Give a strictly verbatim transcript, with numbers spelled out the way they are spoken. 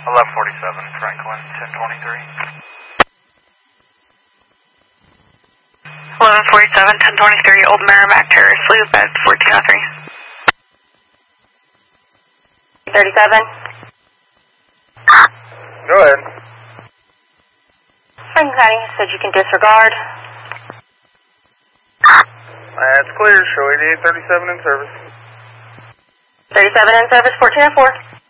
eleven forty-seven, Franklin, ten twenty-three. eleven forty-seven, ten twenty-three, Old Merrimack Terrace, Loop at fourteen oh three. thirty-seven. Go ahead. Franklin County said you can disregard. That's clear. Show eighty-eight thirty-seven in service. thirty-seven in service, fourteen oh four.